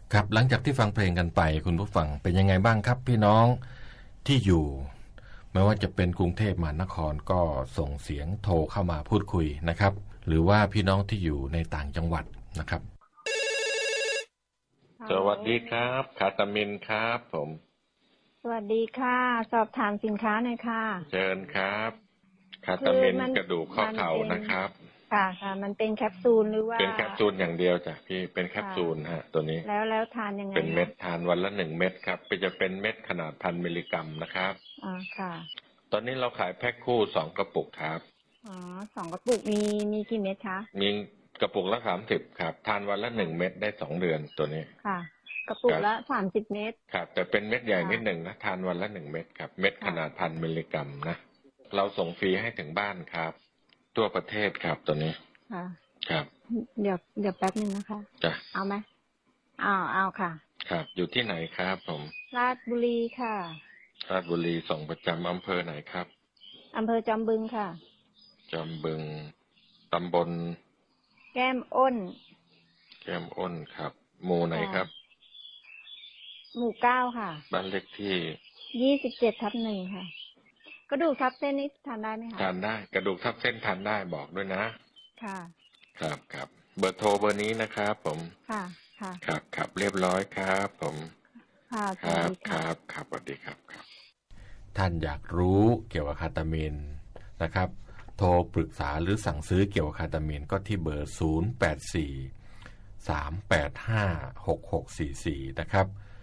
ครับหลังจากที่ฟังเพลงกันไปคุณผู้ฟังเป็นยังไงบ้างครับพี่น้องที่อยู่ไม่ว่าจะเป็นกรุงเทพมหานครก็ส่งเสียงโทรเข้ามาพูดคุยนะครับหรือว่าพี่น้องที่อยู่ในต่างจังหวัดนะครับสวัสดีครับคาตามินครับผมสวัสดีค่ะสอบถามสินค้าหน่อยค่ะเชิญครับคาตามินกระดูกข้อเข่านะครับค่ะมันเป็นแคปซูลหรือว่าเป็นแคปซูลอย่างเดียวจ้ะพี่เป็นแคปซูลฮะตัวนี้แล้วทานยังไงเป็นเม็ดทานวันละ1 เม็ดครับจะเป็นเม็ดขนาด1,000 มิลลิกรัมนะครับค่ะตอนนี้เราขายแพ็คคู่2 กระปุกครับ 2 กระปุกมีกี่เม็ดคะมีกระปุกละ30ครับทานวันละ1 เม็ดได้2 เดือนตัวนี้ค่ะกระปุกละ30 เม็ดครับแต่เป็นเม็ดใหญ่นิดหนึ่งนะทานวันละ1 เม็ดครับเม็ดขนาด1,000 มิลลิกรัมนะเราส่งฟรีให้ถึงบ้านครับทั่วประเทศครับตัวนี้ครับเดี๋ยวแป๊บนึงนะคะจ้ะเอาไหมเอาค่ะครับอยู่ที่ไหนครับผมราชบุรีค่ะราชบุรีส่งประจำอำเภอไหนครับอำเภอจอมบึงค่ะจอมบึงตำบลแก้มอ้นครับหมู่ไหนครับหมู่9ค่ะบ้านเลขที่ 27/1ค่ะกระดูกทับเส้นนี้ทานได้ไหมคะทานได้กระดูกทับเส้นทานได้บอกด้วยนะค่ะครับเบอร์โทรเบอร์นี้นะครับผมครับเรียบร้อยครับผมครับสวัสดีครับท่านอยากรู้เกี่ยวกับคาตามีนนะครับโทรปรึกษาหรือสั่งซื้อเกี่ยวกับคาตามีนก็ที่เบอร์084-385-6644นะครับ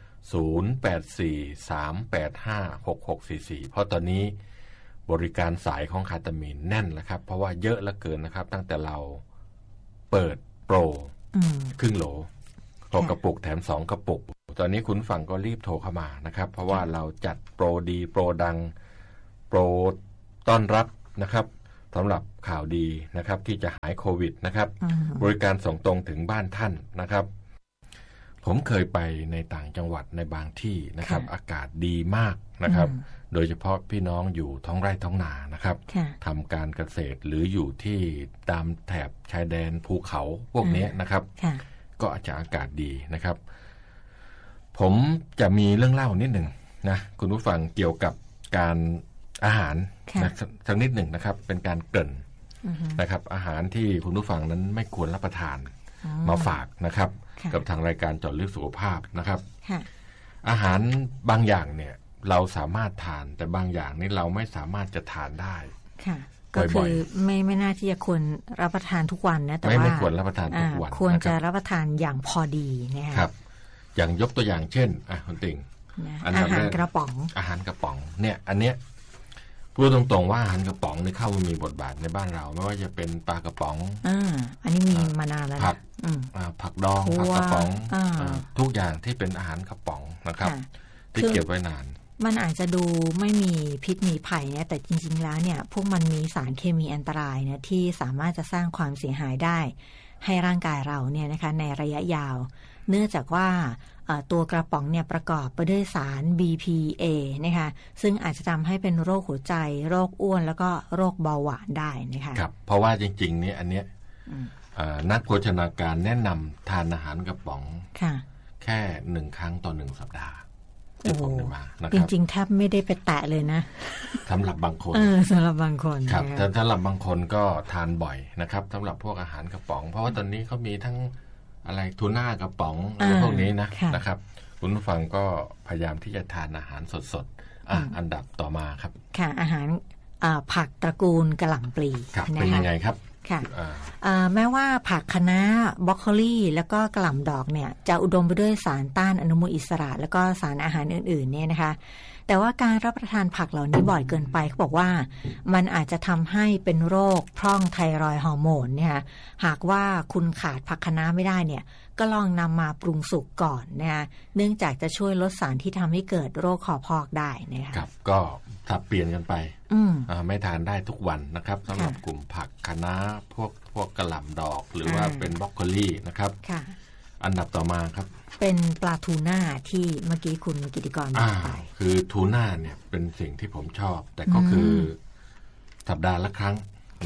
084-385-6644เพราะตอนนี้บริการสายของคาตามีนแน่นแล้วครับเพราะว่าเยอะเหลือเกินนะครับตั้งแต่เราเปิดโปรครึ่งโหล6 กระปุกแถม2 กระปุกตอนนี้คุณฟังก็รีบโทรเข้ามานะครับเพราะว่าเราจัดโปรดีโปรดังโปรต้อนรับนะครับสำหรับข่าวดีนะครับที่จะหายโควิดนะครับบริการส่งตรงถึงบ้านท่านนะครับผมเคยไปในต่างจังหวัดในบางที่นะครับอากาศดีมากนะครับโดยเฉพาะพี่น้องอยู่ท้องไร่ท้องนานะครับทำการเกษตรหรืออยู่ที่ตามแถบชายแดนภูเขาพวกนี้นะครับก็อาจจะอากาศดีนะครับผมจะมีเรื่องเล่านิดหนึ่งนะคุณผู้ฟังเกี่ยวกับการอาหารนะสักนิดหนึ่งนะครับเป็นการเกริ่นนะครับอาหารที่คุณผู้ฟังนั้นไม่ควรรับประทานมาฝากนะครับกับทางรายการเจาะลึกสุขภาพนะครับอาหารบางอย่างเนี่ยเราสามารถทานแต่บางอย่างนี่เราไม่สามารถจะทานได้ก็คือไม่น่าที่จะควรรับประทานทุกวันนะแต่ว่าไม่ควรรับประทานทุกวันควรจะรับประทานอย่างพอดีนะครับอย่างยกตัวอย่างเช่นคุณติ่งอาหารกระป๋องเนี่ยอันเนี้ยพูดตรงๆว่าอาหารกระป๋องนี่เข้ามามีบทบาทในบ้านเราไม่ว่าจะเป็นปลากระป๋องอันนี้มีมานานแล้วผักดองผักกระป๋องทุกอย่างที่เป็นอาหารกระป๋องนะครับที่เก็บไว้นานมันอาจจะดูไม่มีพิษมีภัยเนี่ยแต่จริงๆแล้วเนี่ยพวกมันมีสารเคมีอันตรายเนี่ยที่สามารถจะสร้างความเสียหายได้ให้ร่างกายเราเนี่ยนะคะในระยะยาวเนื่องจากว่าตัวกระป๋องเนี่ยประกอบไปด้วยสาร BPA นะคะซึ่งอาจจะทำให้เป็นโรคหัวใจโรคอ้วนแล้วก็โรคเบาหวานได้นะคะครับเพราะว่าจริงๆเนี่ยอันเนี้ยนักโภชนาการแนะนำทานอาหารกระป๋องแค่1 ครั้งต่อ1 สัปดาห์ที่ผมได้มานะครับจริงๆแทบไม่ได้ไปแตะเลยนะสำหรับบางคนสำหรับบางคนครับแต่สำหรับบางคนก็ทานบ่อยนะครับสำหรับพวกอาหารกระป๋องเพราะว่าตอนนี้เขามีทั้งอะไรทูน่ากระป๋องอะไรพวกนี้นะครับคุณผู้ฟังก็พยายามที่จะทานอาหารสดๆอันดับต่อมาครับค่ะอาหารผักตระกูลกะหล่ำปลีเป็นยังไงครับค่ะแม้ว่าผักคะน้าบรอกโคลีแล้วก็กะหล่ำดอกเนี่ยจะอุดมไปด้วยสารต้านอนุมูลอิสระแล้วก็สารอาหารอื่นๆเนี่ยนะคะแต่ว่าการรับประทานผักเหล่านี้บ่อยเกินไปเขาบอกว่ามันอาจจะทำให้เป็นโรคพร่องไทรอยด์ฮอร์โมนเนี่ยหากว่าคุณขาดผักคะน้าไม่ได้เนี่ยก็ลองนำมาปรุงสุกก่อนนะคะเนื่องจากจะช่วยลดสารที่ทำให้เกิดโรคคอพอกได้นะคะครับก็ถ้าเปลี่ยนกันไปไม่ทานได้ทุกวันนะครับสำหรับกลุ่มผักคะน้าพวกกะหล่ำดอกหรือว่าเป็นบรอกโคลีนะครับอันดับต่อมาครับเป็นปลาทูน่าที่เมื่อกี้คุณกิติกรบอกไปคือทูน่าเนี่ยเป็นสิ่งที่ผมชอบแต่ก็คือสัปดาห์ละครั้งนะครับ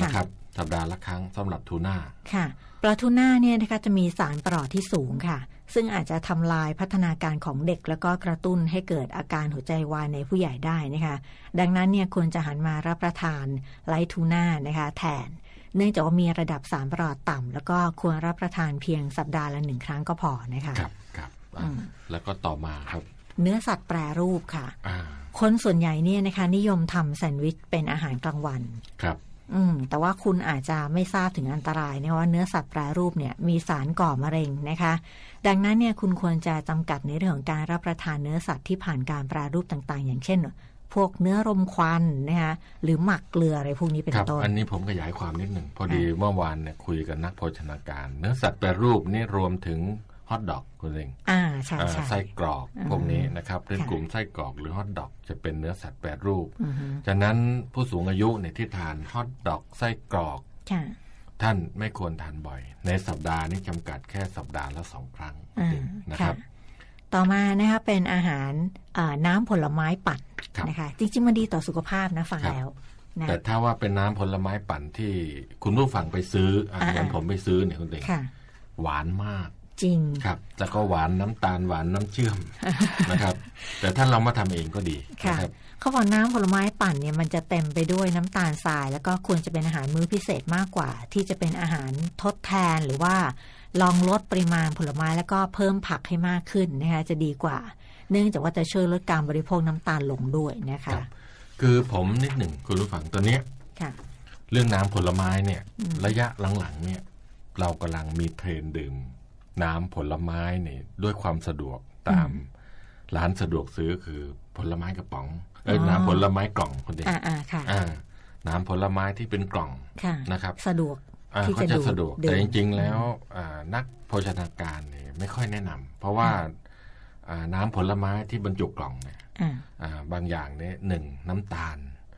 สัปดาห์ละครั้งสำหรับทูน่าค่ะปลาทูน่าเนี่ยนะคะจะมีสารประหลอดที่สูงค่ะซึ่งอาจจะทำลายพัฒนาการของเด็กแล้วก็กระตุ้นให้เกิดอาการหัวใจวายในผู้ใหญ่ได้นะคะดังนั้นเนี่ยควรจะหันมารับประทานไลท์ทูน่านะคะแทนเนื่องจากว่ามีระดับสารประหลอดต่ำแล้วก็ควรรับประทานเพียงสัปดาห์ละ1 ครั้งก็พอนะคะครับแล้วก็ต่อมาครับเนื้อสัตว์แปรรูปค่ะคนส่วนใหญ่เนี่ยนะคะนิยมทำแซนด์วิชเป็นอาหารกลางวันครับแต่ว่าคุณอาจจะไม่ทราบถึงอันตรายนะว่าเนื้อสัตว์แปรรูปเนี่ยมีสารก่อมะเร็งนะคะดังนั้นเนี่ยคุณควรจะจำกัดในเรื่องของการรับประทานเนื้อสัตว์ที่ผ่านการแปรรูปต่างๆอย่างเช่นพวกเนื้อรมควันนะคะหรือหมักเกลืออะไรพวกนี้เป็นต้นอันนี้ผมขยายความนิดหนึ่งพอดีเมื่อวานเนี่ยคุยกับนักโภชนาการเนื้อสัตว์แปรรูปนี่รวมถึงฮอทดอกคุณเองใช่ไส้กรอกพวกนี้นะครับเป็นกลุ่มไส้กรอกหรือฮอทดอกจะเป็นเนื้อสัตว์แปรรูปฉะนั้นผู้สูงอายุเนี่ยที่ทานฮอทดอกไส้กรอกท่านไม่ควรทานบ่อยในสัปดาห์นี้จำกัดแค่สัปดาห์ละ2 ครั้งนะครับต่อมานะคะเป็นอาหารน้ำผลไม้ปั่นนะคะจริงๆมันดีต่อสุขภาพนะฟังแล้วนะแต่ถ้าว่าเป็นน้ำผลไม้ปั่นที่คุณผู้ฟังไปซื้อเหมือนผมไปซื้อเนี่ยคุณเด็กหวานมากจริงครับแล้วก็หวานน้ำตาลหวานน้ำเชื่อมนะครับแต่ถ้าเรามาทำเองก็ดีนะครับเขาบอกน้ำผลไม้ปั่นเนี่ยมันจะเต็มไปด้วยน้ำตาลทรายแล้วก็ควรจะเป็นอาหารมื้อพิเศษมากกว่าที่จะเป็นอาหารทดแทนหรือว่าลองลดปริมาณผลไม้แล้วก็เพิ่มผักให้มากขึ้นนะคะจะดีกว่าเนื่องจากว่าจะช่วยลดการบริโภคน้ำตาลลงด้วยนะคะคือผมนิดหนึ่งคุณผู้ฟังตัวเนี้ยเรื่องน้ำผลไม้เนี่ยระยะหลังๆเนี่ยเรากำลังมีเทรนด์ดื่มน้ำผลไม้เนี่ยด้วยความสะดวกตามร้านสะดวกซื้อคือผลไม้กระป๋องน้ำผลไม้กล่องคนเดียวน้ำผลไม้ที่เป็นกล่องนะครับสะดวกเขาจะสะดวกแต่จริงๆแล้วนักโภชนาการเนี่ยไม่ค่อยแนะนำเพราะว่าน้ำผลไม้ที่บรรจุกล่องเนี่ยบางอย่างเนี่ย1น้ำตาล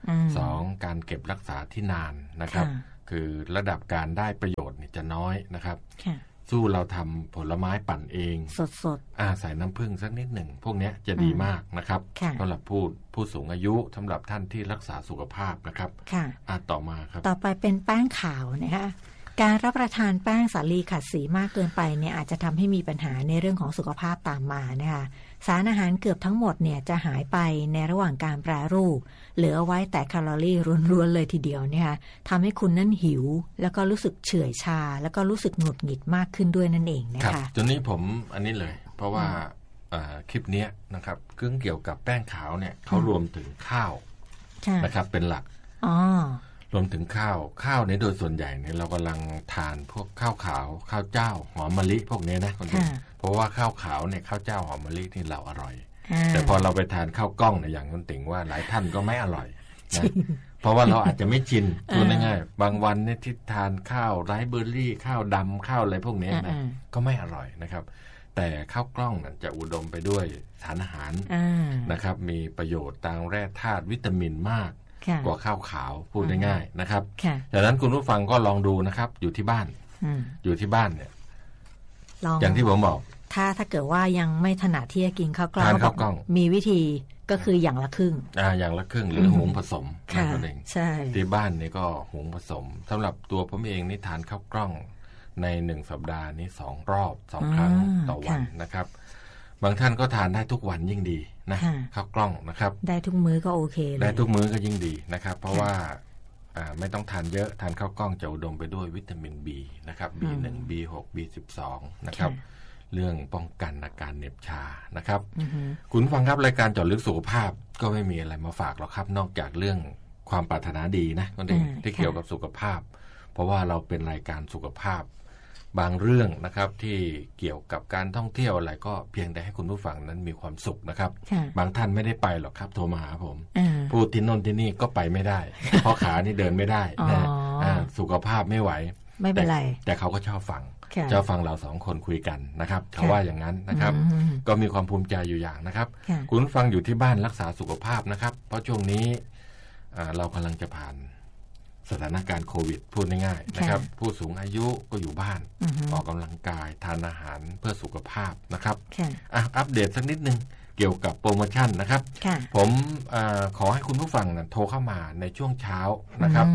2การเก็บรักษาที่นานนะครับคือระดับการได้ประโยชน์เนี่ยจะน้อยนะครับสู้เราทำผลไม้ปั่นเองสดใส่น้ำผึ้งสักนิดหนึ่งพวกนี้จะดีมากนะครับสำหรับผู้สูงอายุสำหรับท่านที่รักษาสุขภาพนะครับต่อมาครับต่อไปเป็นแป้งขาวนะคะการรับประทานแป้งสาลีขัดสีมากเกินไปเนี่ยอาจจะทำให้มีปัญหาในเรื่องของสุขภาพตามมานะคะสารอาหารเกือบทั้งหมดเนี่ยจะหายไปในระหว่างการแปรรูปเหลือไว้แต่แคลอรี่ล้วนๆเลยทีเดียวนะคะทำให้คุณนั้นหิวแล้วก็รู้สึกเฉื่อยชาแล้วก็รู้สึกหงุดหงิดมากขึ้นด้วยนั่นเองนะคะจนนี้ผมอันนี้เลยเพราะว่าคลิปนี้นะครับเกี่ยวกับแป้งขาวเนี่ยเขารวมถึงข้าวนะครับเป็นหลักรวมถึงข้าวเนี่ยโดยส่วนใหญ่เนี่ยเรากำลังทานพวกข้าวขาวข้าวเจ้าหอมมะลิพวกนี้นะคนที่เพราะว่าข้าวขาวเนี่ยข้าวเจ้าหอมมะลินี่เราอร่อยแต่พอเราไปทานข้าวกล้องเนี่ยอย่างคุณติ๋งว่าหลายท่านก็ไม่อร่อยนะเพราะว่าเราอาจจะไม่ชินพูดง่ายๆบางวันเนี่ยที่ทานข้าวไรซ์เบอร์รี่ข้าวดำข้าวอะไรพวกนี้นะก็ไม่อร่อยนะครับแต่ข้าวกล้องนั้นจะอุดมไปด้วยสารอาหารนะครับมีประโยชน์ทางแร่ธาตุวิตามินมากกว่าข้าวขาวพูดง่ายๆนะครับดังนั้นคุณผู้ฟังก็ลองดูนะครับอยู่ที่บ้านเนี่ยอย่างที่ผมบอกถ้าเกิดว่ายังไม่ถนัดที่จะกินข้าวกล้องมีวิธีก็คืออย่างละครึ่งอย่างละครึ่งหรือหุงผสมนั่นเองใช่ที่บ้านนี่ก็หุงผสมสำหรับตัวผมเองนี่ทานข้าวกล้องใน1สัปดาห์นี้2 รอบ2 ครั้งต่อวันนะครับบางท่านก็ทานได้ทุกวันยิ่งดีนะข้าวกล้องนะครับได้ทุกมื้อก็โอเคเลยได้ทุกมื้อก็ยิ่งดีนะครับเพราะว่าไม่ต้องทานเยอะทานข้าวกล้องจะอุดมไปด้วยวิตามิน B นะครับ B1 B6 B12 นะครับเรื่องป้องกันอาการเหน็บชานะครับคุณฟังครับรายการเจาะลึกสุขภาพก็ไม่มีอะไรมาฝากหรอกครับนอกจากเรื่องความปรารถนาดีนะคนเองที่เกี่ยวกับสุขภาพเพราะว่าเราเป็นรายการสุขภาพบางเรื่องนะครับที่เกี่ยวกับการท่องเที่ยวอะไรก็เพียงแต่ให้คุณผู้ฟังนั้นมีความสุขนะครับบางท่านไม่ได้ไปหรอกครับโทรมาหาผมพูดที่โน่นที่นี่ก็ไปไม่ได้เพราะขานี่เดินไม่ได้นะสุขภาพไม่ไหวไม่เป็นไรแต่เขาก็ชอบฟังเรา2 คนคุยกันนะครับเขาว่าอย่างนั้นนะครับก็มีความภูมิใจอยู่อย่างนะครับคุณฟังอยู่ที่บ้านรักษาสุขภาพนะครับเพราะช่วงนี้เรากำลังจะผ่านสถานการณ์โควิดพูดง่ายๆนะครับผู้สูงอายุก็อยู่บ้านออกกำลังกายทานอาหารเพื่อสุขภาพนะครับอัปเดตสักนิดนึงเกี่ยวกับโปรโมชั่นนะครับผมขอให้คุณผู้ฟังโทรเข้ามาในช่วงเช้านะครับ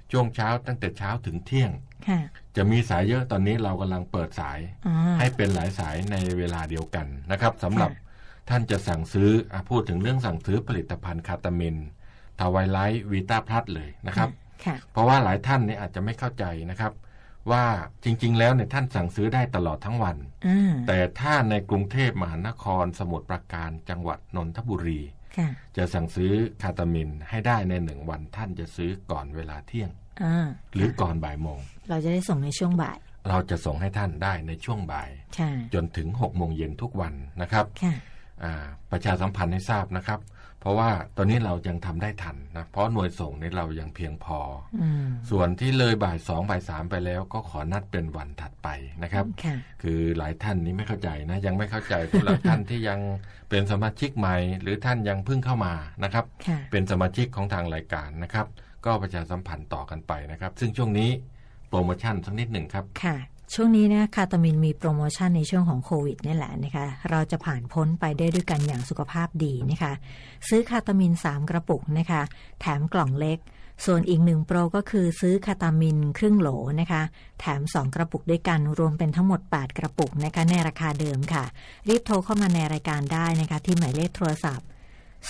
ช่วงเช้าตั้งแต่เช้าถึงเที่ยงจะมีสายเยอะตอนนี้เรากำลังเปิดสายให้เป็นหลายสายในเวลาเดียวกันนะครับสำหรับท่านจะสั่งซื้อพูดถึงเรื่องสั่งซื้อผลิตภัณฑ์คาตามินทาวายไลท์วีต้าพลัสเลยนะครับเพราะว่าหลายท่านเนี่ยอาจจะไม่เข้าใจนะครับว่าจริงๆแล้วเนี่ยท่านสั่งซื้อได้ตลอดทั้งวันแต่ถ้าในกรุงเทพมหานครสมุทรปราการจังหวัดนนทบุรีจะสั่งซื้อคาตามินให้ได้ใน1 วันท่านจะซื้อก่อนเวลาเที่ยงหรือก่อนบ่ายโมงเราจะได้ส่งในช่วงบ่ายเราจะส่งให้ท่านได้ในช่วงบ่ายจนถึง18:00 นทุกวันนะครับประชาสัมพันธ์ให้ทราบนะครับเพราะว่าตอนนี้เรายังทำได้ทันนะเพราะหน่วยส่งนี่เรายังเพียงพอส่วนที่เลยบ่าย 2 บ่าย 3ไปแล้วก็ขอนัดเป็นวันถัดไปนะครับคือหลายท่านนี้ไม่เข้าใจนะยังไม่เข้าใจสำหรับท่านที่ยังเป็นสมาชิกใหม่หรือท่านยังเพิ่งเข้ามานะครับเป็นสมาชิกของทางรายการนะครับก็ประชาสัมพันธ์ต่อกันไปนะครับซึ่งช่วงนี้โปรโมชั่นสักนิดหนึ่งครับค่ะช่วงนี้นะคาตามินมีโปรโมชั่นในช่วงของโควิดนี่แหละนะคะเราจะผ่านพ้นไปได้ด้วยกันอย่างสุขภาพดีนะคะซื้อคาตามิน3 กระปุกนะคะแถมกล่องเล็กส่วนอีก1 โปรก็คือซื้อคาตามินครึ่งโหลนะคะแถม2 กระปุกด้วยกันรวมเป็นทั้งหมด8 กระปุกนะคะในราคาเดิมค่ะรีบโทรเข้ามาในรายการได้นะคะที่หมายเลขโทรศัพท์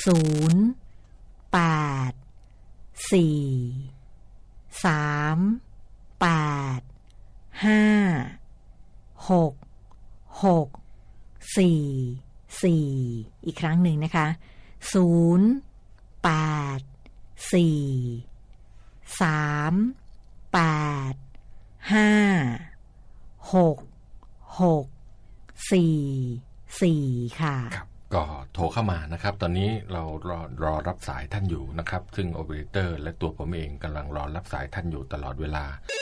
0845385664อีกครั้งหนึ่งนะคะ0844385664ค่ะก็โทรเข้ามานะครับตอนนี้เรารอรับสายท่านอยู่นะครับซึ่งโอเปอเรเตอร์และตัวผมเองกำลังรอรับสายท่านอยู่ตลอดเวลา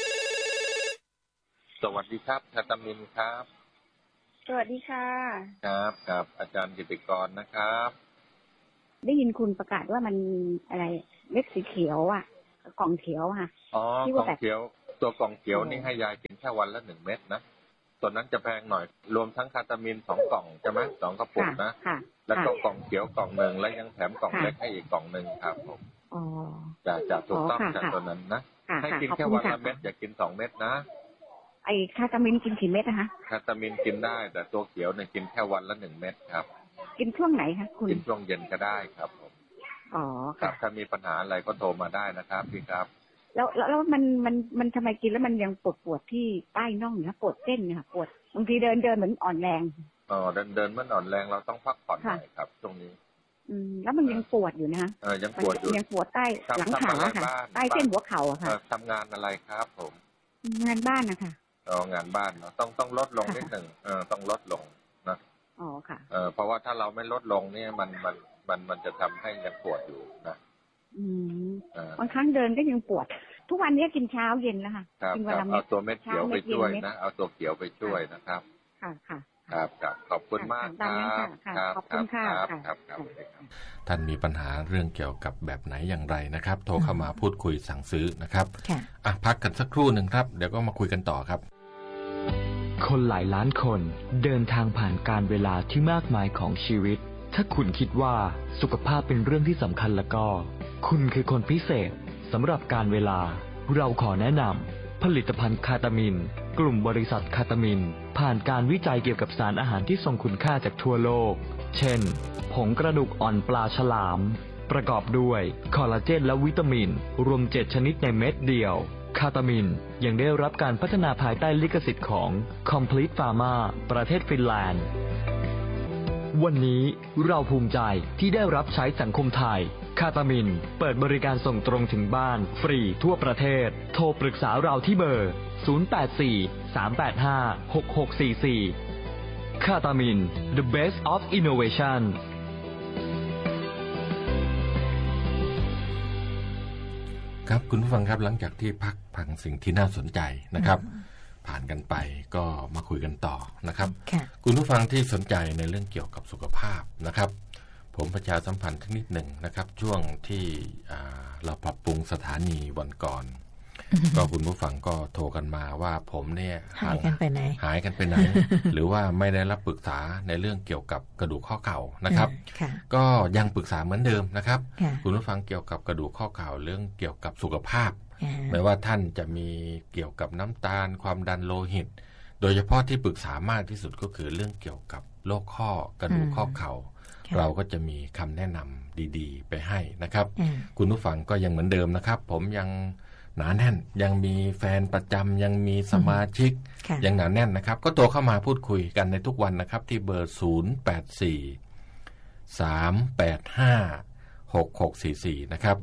สวัสดีครับคาตามินครับสวัสดีค่ะครับกับอาจารย์กิติกรนะครับได้ยินคุณประกาศว่ามันอะไรเม็ดสีเขียวอ่ะกล่องเขียวค่ะอ๋อกล่องเขียวตัวกล่องเขียวนี่ให้ยายกินแค่วันละ1 เม็ดนะตัวนั้นจะแพงหน่อยรวมทั้งคาตามิน2 กล่องใช่ไหม2 กระปุกนะแล้วก็กล่องเขียวกล่อง1แล้วยังแถมกล่องเล็กให้อีกกล่อง1ครับผมจะถูกต้องจากตัวนั้นนะให้กินแค่วันละเม็ดอย่ากิน2 เม็ดนะไอ้คาตามินกินกี่เม็ดนะคะคาตามินกินได้แต่ตัวเขียวเนี่ยกินแค่วันละ1 เม็ดครับกินช่วงไหนคะคุณกินช่วงเย็นก็ได้ครับผมครับถ้ามีปัญหาอะไรก็โทรมาได้นะครับพี่ครับแล้วมันทำไมกินแล้วมันยังปวดที่ใต้น่องนะปวดเส้นค่ะปวดบางทีเดินเหมือนอ่อนแรงเดินมันอ่อนแรงเราต้องพักผ่อนหน่อยครับช่วงนี้แล้วมันยังปวดอยู่นะคะยังปวดอยู่ยังปวดใต้หลังขาค่ะใต้เส้นหัวเข่าค่ะทำงานอะไรครับผมงานบ้านนะคะงานบ้านเนาะต้องลดลงนิดหนึ่งต้องลดลงนะค่ะเพราะว่าถ้าเราไม่ลดลงเนี่ยมันจะทำให้ยังปวดอยู่นะบางครั้งเดินก็ยังปวดทุกวันนี้กินเช้าเย็นแล้วค่ะกินวันละเม็ดเอาตัวเม็ดเขียวไปช่วยนะเอาตัวเขียวไปช่วยนะครับค่ะครับขอบคุณมากครับขอบคุณค่ะครับท่านมีปัญหาเรื่องเกี่ยวกับแบบไหนอย่างไรนะครับโทรเข้ามาพูดคุยสั่งซื้อนะครับพักกันสักครู่หนึ่งครับเดี๋ยวก็มาคุยกันต่อครับคนหลายล้านคนเดินทางผ่านการเวลาที่มากมายของชีวิตถ้าคุณคิดว่าสุขภาพเป็นเรื่องที่สำคัญแล้วก็คุณคือคนพิเศษสำหรับการเวลาเราขอแนะนำผลิตภัณฑ์คาตามินกลุ่มบริษัทคาตามินผ่านการวิจัยเกี่ยวกับสารอาหารที่ทรงคุณค่าจากทั่วโลกเช่นผงกระดูกอ่อนปลาฉลามประกอบด้วยคอลลาเจนและวิตามินรวม7 ชนิดในเม็ดเดียวคาตามินยังได้รับการพัฒนาภายใต้ลิขสิทธิ์ของ Complete Pharma ประเทศฟินแลนด์วันนี้เราภูมิใจที่ได้รับใช้สังคมไทยคาตามินเปิดบริการส่งตรงถึงบ้านฟรีทั่วประเทศโทรปรึกษาเราที่เบอร์0843856644คาตามิน The Best of Innovation ครับคุณผู้ฟังครับหลังจากที่พักฟังสิ่งที่น่าสนใจนะครับผ่านกันไปก็มาคุยกันต่อนะครับคุณผู้ฟังที่สนใจในเรื่องเกี่ยวกับสุขภาพนะครับผมประชาสัมพันธ์นิดหนึ่งนะครับช่วงที่เราปรับปรุงสถานีวันก่อน ก็คุณผู้ฟังก็โทรกันมาว่าผมเนี่ยหายกันไปไหนหรือว่าไม่ได้รับปรึกษาในเรื่องเกี่ยวกับกระดูกข้อเข่านะครับก็ยังปรึกษาเหมือนเดิมนะครับคุณผู้ฟังเกี่ยวกับกระดูกข้อเข่าเรื่องเกี่ยวกับสุขภาพไม่ว่าท่านจะมีเกี่ยวกับน้ำตาลความดันโลหิตโดยเฉพาะที่ปรึกษามากที่สุดก็คือเรื่องเกี่ยวกับโรคข้อกระดูกข้อเข่าเราก็จะมีคำแนะนำดีๆไปให้นะครับคุณผู้ฟังก็ยังเหมือนเดิมนะครับผมยังหนาแน่นยังมีแฟนประจำยังมีสมาชิกยังหนาแน่นนะครับก็โทรเข้ามาพูดคุยกันในทุกวันนะครับที่เบอร์084-385-6644นะครับ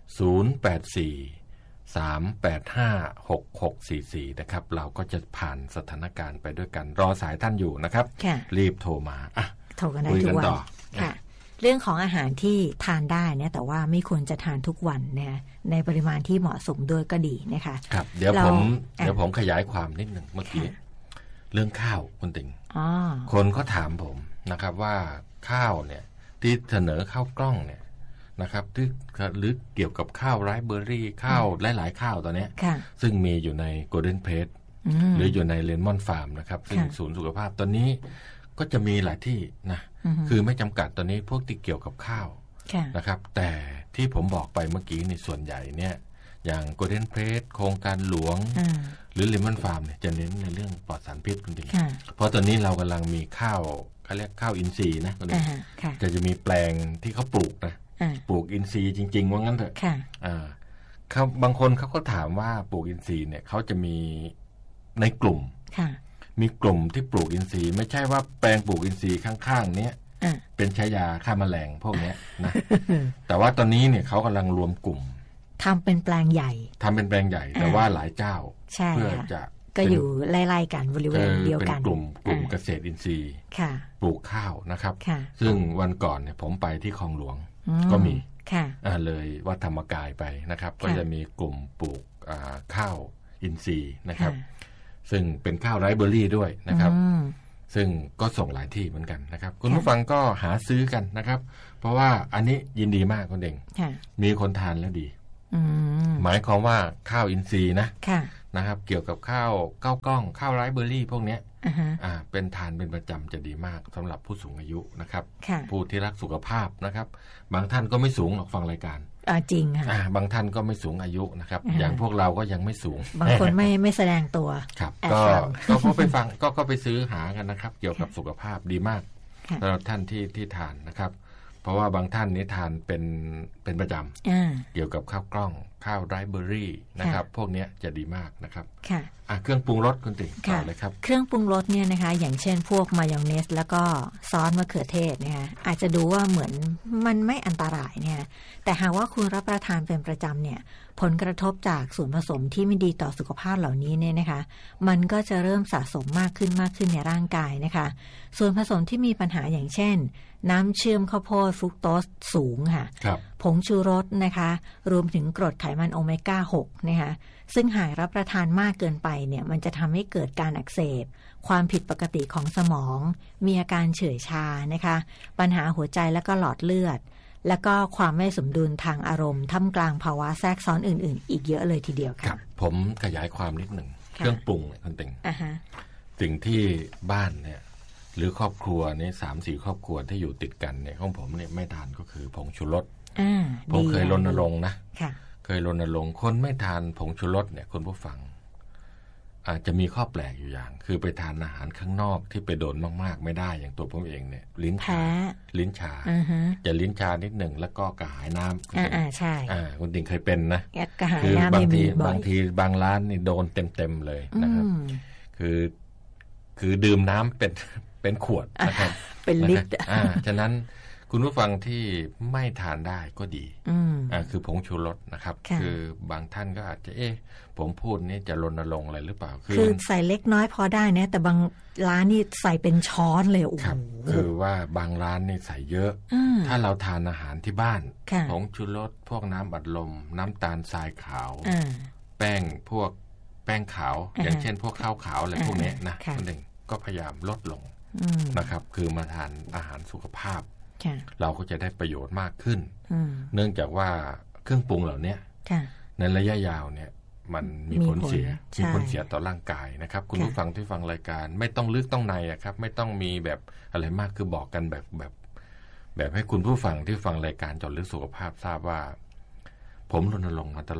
084-385-6644นะครับเราก็จะผ่านสถานการณ์ไปด้วยกันรอสายท่านอยู่นะครับรีบโทรมาโทรกันได้ทุกวันค่ะเรื่องของอาหารที่ทานได้เนี่ยแต่ว่าไม่ควรจะทานทุกวันนะในปริมาณที่เหมาะสมด้วยก็ดีนะคะครับเดี๋ยวผมขยายความนิดหนึ่งเมื่อกี้เรื่องข้าวคุณติ๋งคนเขาถามผมนะครับว่าข้าวเนี่ยที่เสนอข้าวกล้องเนี่ยนะครับที่หรือเกี่ยวกับข้าวไรซ์เบอร์รี่ข้าวหลายๆข้าวตอนนี้ซึ่งมีอยู่ใน Golden Plate หรืออยู่ในเลมอนฟาร์มนะครับซึ่งศูนย์สุขภาพตอนนี้ก็จะมีหลายที่นะคือไม่จำกัดตอนนี้พวกที่เกี่ยวกับข้าวนะครับแต่ที่ผมบอกไปเมื่อกี้ในส่วนใหญ่เนี่ยอย่าง Golden Plate โครงการหลวงหรือเลมอนฟาร์มเนี่ยจะเน้นในเรื่องปลอดสารพิษคุณติ๋งเพราะตอนนี้เรากำลังมีข้าวเขาเรียกข้าวอินทรีย์นะคุณติ๋งจะมีแปลงที่เขาปลูกนะปลูกอินทรีย์จริงๆว่างั้นเถอะเขาบางคนเขาก็ถามว่าปลูกอินทรีย์เนี่ยเขาจะมีในกลุ่มมีกลุ่มที่ปลูกอินทรีย์ไม่ใช่ว่าแปลงปลูกอินทรีย์ข้างๆเนี้ยเป็นใช้ยาฆ่าแมลงพวกนี้นะ แต่ว่าตอนนี้เนี่ยเขากำลังรวมกลุ่มทำเป็นแปลงใหญ่แต่ว่าหลายเจ้าเพื่อจะก็อยู่ไล่ๆกันบริเวณเดียวกันเป็นกลุ่มเกษตรอินทรีย์ปลูกข้าวนะครับซึ่งวันก่อนเนี่ยผมไปที่คลองหลวงก็มีเลยวัดธรรมกายไปนะครับก็จะมีกลุ่มปลูกข้าวอินทรีย์นะครับซึ่งเป็นข้าวไรซ์เบอร์รี่ด้วยนะครับซึ่งก็ส่งหลายที่เหมือนกันนะครับคุณผู้ฟังก็หาซื้อกันนะครับเพราะว่าอันนี้ยินดีมากคุณเด่งมีคนทานแล้วดีหมายความว่าข้าวอินทรีย์นะครับเกี่ยวกับข้าวกล้องข้าวไรซ์เบอร์รี่พวกนี้เป็นทานเป็นประจำจะดีมากสำหรับผู้สูงอายุนะครับผู้ที่รักสุขภาพนะครับบางท่านก็ไม่สูงหรอกฟังรายการจริงค่ะบางท่านก็ไม่สูงอายุนะครับอย่างพวกเราก็ยังไม่สูงบางคนไม่แสดงตัวครับก็ไปฟังก็ไปซื้อหากันนะครับเกี่ยวกับสุขภาพดีมากสำหรับท่านที่ทานนะครับเพราะว่าบางท่านนี้ทานเป็นประจำเกี่ยวกับข้าวกล้องข้าวไรซ์เบอร์รี่นะครับพวกนี้จะดีมากนะครับเครื่องปรุงรสคุณติ๋งต่อเลยครับเครื่องปรุงรสเนี่ยนะคะอย่างเช่นพวกมายองเนสแล้วก็ซอสมะเขือเทศนะคะอาจจะดูว่าเหมือนมันไม่อันตรายเนี่ยแต่หากว่าคุณรับประทานเป็นประจำเนี่ยผลกระทบจากส่วนผสมที่ไม่ดีต่อสุขภาพเหล่านี้เนี่ยนะคะมันก็จะเริ่มสะสมมากขึ้นในร่างกายนะคะส่วนผสมที่มีปัญหาอย่างเช่นน้ำเชื่อมข้าวโพดฟรุกโตสสูงค่ะผงชูรสนะคะรวมถึงกรดไขมันโอเมก้า 6นะคะซึ่งหากรับประทานมากเกินไปเนี่ยมันจะทำให้เกิดการอักเสบความผิดปกติของสมองมีอาการเฉื่อยชานะคะปัญหาหัวใจและก็หลอดเลือดแล้วก็ความไม่สมดุลทางอารมณ์ท่ามกลางภาวะแทรกซ้อนอื่นๆอีกเยอะเลยทีเดียวค่ะผมขยายความนิดหนึ่งเครื่องปรุงเนี่ยคุณติ๋งสิ่งที่บ้านเนี่ยหรือครอบครัวนี่ 3-4 ครอบครัวที่อยู่ติดกันเนี่ยของผมเนี่ยไม่ทานก็คือผงชูรสผมเคยรณรงค์นะเคยรณรงค์คนไม่ทานผงชูรสเนี่ยคุณผู้ฟังอาจจะมีข้อแปลกอยู่อย่างคือไปทานอาหารข้างนอกที่ไปโดนมากๆไม่ได้อย่างตัวผมเองเนี่ยลิ้นชาจะลิ้นชานิดหนึ่งแล้วก็กระหายน้ำใช่คุณติ๋งเคยเป็นนะคือบางทีบางร้านนี่โดนเต็มเลยนะครับคือดื่มน้ำเป็นขวดนะครับเป็นลิตรฉะนั้นคุณผู้ฟังที่ไม่ทานได้ก็ดีคือผงชูรสนะครับคือบางท่านก็อาจจะผมพูดนี่จะรณรงค์อะไรหรือเปล่าคือใส่เล็กน้อยพอได้นะแต่บางร้านนี่ใส่เป็นช้อนเลยโอ้โหคือว่าบางร้านนี่ใส่เยอะถ้าเราทานอาหารที่บ้านผงชูรสพวกน้ำอัดลมน้ำตาลทรายขาวแป้งขาวอย่างเช่นพวกข้าวขาวอะไรพวกนี้นะคนหนึ่งก็พยายามลดลงนะครับคือมาทานอาหารสุขภาพเราก็จะได้ประโยชน์มากขึ้นเนื่องจากว่าเครื่องปรุงเหล่านี้ในระยะยาวเนี่ยมันมีผลเสียต่อร่างกายนะครับคุณผู้ฟังที่ฟังรายการไม่ต้องลึกต้องในครับไม่ต้องมีแบบอะไรมากคือบอกกันแบบให้คุณผู้ฟังที่ฟังรายการเจาะลึกสุขภาพทราบว่าผมรณรงค์มาตลอด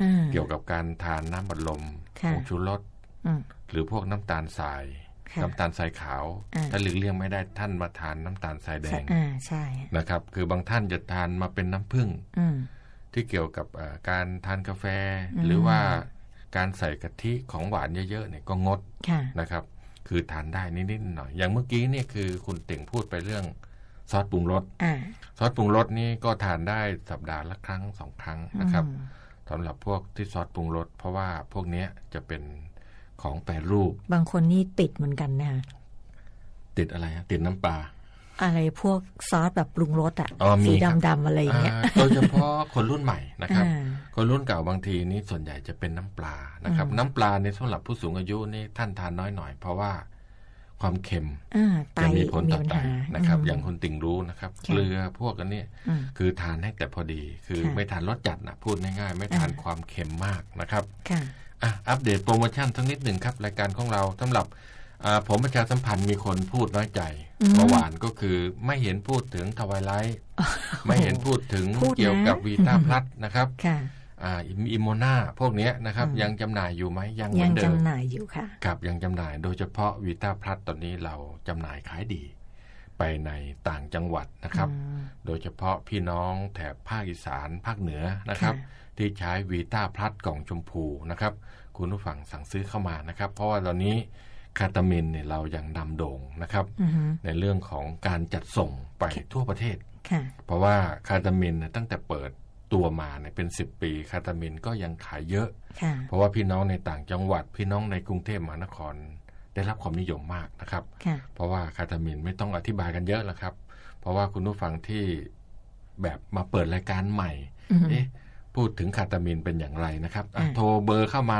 เกี่ยวกับการทานน้ำอัดลมผงชูรสหรือพวกน้ำตาลทรายน้ำตาลทรายขาวถ้าหลีกเลี่ยงไม่ได้ท่านมาทานน้ำตาลทรายแดงใช่นะครับคือบางท่านจะทานมาเป็นน้ำผึ้งที่เกี่ยวกับการทานกาแฟหรือว่าการใส่กะทิของหวานเยอะๆเนี่ยก็งดนะครับคือทานได้นิดๆหน่อยอย่างเมื่อกี้เนี่ยคือคุณเต่งพูดไปเรื่องซอสปรุงรสซอสปรุงรสนี่ก็ทานได้สัปดาห์ละครั้ง2ครั้งนะครับสำหรับพวกที่ซอสปรุงรสเพราะว่าพวกนี้จะเป็นของแปรรูปบางคนนี่ติดเหมือนกันนะคะติดอะไรติดน้ำปลาอะไรพวกซอสแบบปรุงรสสีดำๆอะไรอย่างเงี้ยโดยเฉพาะคนรุ่นใหม่นะครับคนรุ่นเก่าบางทีนี่ส่วนใหญ่จะเป็นน้ำปลานะครับน้ำปลาในสำหรับผู้สูงอายุนี่ท่านทานน้อยหน่อยเพราะว่าความเค็มจะมีผลต่อไตนะครับอย่างคุณติ่งรู้นะครับเกลือพวกอันนี้คือทานให้แต่พอดีคือไม่ทานรสจัดนะพูดง่ายๆไม่ทานความเค็มมากนะครับอัปเดตโปรโมชั่นสักนิดหนึ่งครับรายการของเราสำหรับผมประชาสัมพันธ์มีคนพูดน้อยใจเมื่อวานก็คือไม่เห็นพูดถึงทวายไลท์ไม่เห็นพูดถึงเกี่ยวกับวีต้าพลัสนะครับอิโมนาพวกนี้นะครับยังจำหน่ายอยู่ไหมยังเหมือนเดิมยังจำหน่ายอยู่ค่ะครับยังจำหน่ายโดยเฉพาะวีต้าพลัสตอนนี้เราจำหน่ายขายดีไปในต่างจังหวัดนะครับโดยเฉพาะพี่น้องแถบภาคอีสานภาคเหนือนะครับที่ใช้วีต้าพลัสกล่องชมพูนะครับคุณผู้ฟังสั่งซื้อเข้ามานะครับเพราะว่าตอนนี้คาตามินเนี่ยเรายังนำโด่งนะครับในเรื่องของการจัดส่งไปทั่วประเทศเพราะว่าคาตามินตั้งแต่เปิดตัวมาเนี่ยเป็น10ปีคาตามินก็ยังขายเยอะเพราะว่าพี่น้องในต่างจังหวัดพี่น้องในกรุงเทพมหานครได้รับความนิยมมากนะครับเพราะว่าคาตามินไม่ต้องอธิบายกันเยอะแล้วครับเพราะว่าคุณผู้ฟังที่แบบมาเปิดรายการใหม่พูดถึงคาตามินเป็นอย่างไรนะครับโทรเบอร์เข้ามา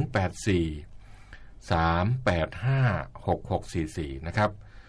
084-385-6644นะครับ